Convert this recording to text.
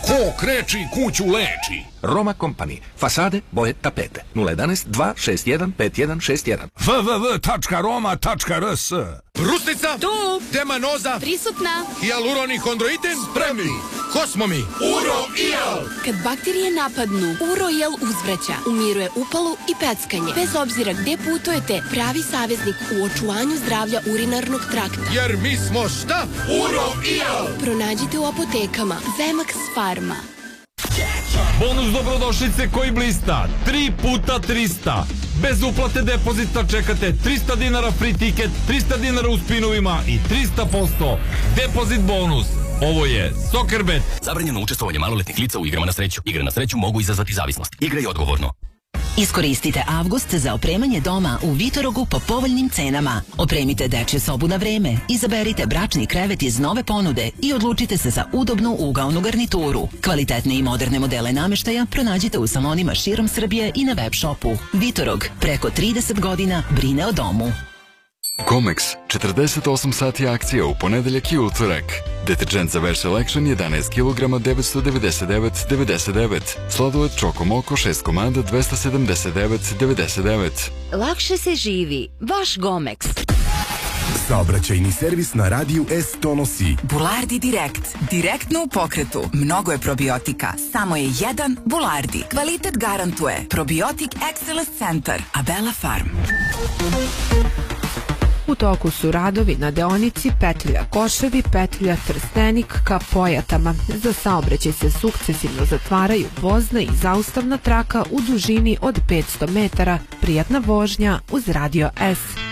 Ko kreči, kuću leči. Roma Company. Fasade, boje, tapete. 011 261 5161. www.roma.rs. Brusnica? Tu. Demanoza? Prisutna. Hijaluroni hondroitin? Spremni. Kosmomi? Uro-Ijel. Kad bakterije napadnu, Uro-Ijel uzvraća, umiruje upalu i peckanje. Bez obzira gde putujete, pravi saveznik u očuvanju zdravlja urinarnog trakta. Jer mi smo šta? Uro-Ijel. Pronađite u apotekama Zemax Pharma. Bonus dobrodošlice koji blista 3 puta 300. Bez uplate depozita čekate 300 dinara free ticket, 300 dinara u spinovima i 300% depozit bonus. Ovo je Soccerbet. Zabranjeno učestvovanje maloletnih lica u igrama na sreću. Igre na sreću mogu izazvati zavisnost. Igraj odgovorno. Iskoristite avgust za opremanje doma u Vitorogu po povoljnim cenama. Opremite dečju sobu na vreme, izaberite bračni krevet iz nove ponude i odlučite se za udobnu ugaonu garnituru. Kvalitetne i moderne modele nameštaja pronađite u salonima širom Srbije i na web shopu. Vitorog, preko 30 godina brine o domu. Comex, 48 sati akcija u ponedeljak i utorak. Deterđent za Wash Selection 11 kg 999,99. Sladoled Choco Moco 6 komada 279,99. Lakše se živi, vaš Gomex. Saobraćajni servis na radiju S donosi Bulardi Direkt. Direktno u pokretu. Mnogo je probiotika. Samo je jedan Bulardi. Kvalitet garantuje. Probiotik Excellence Center. Abela Farm. U toku su radovi na deonici Petlja Koševi, Petlja Trstenik ka Pojatama. Za saobraćaj se sukcesivno zatvaraju vozna i zaustavna traka u dužini od 500 metara. Prijatna vožnja uz Radio S.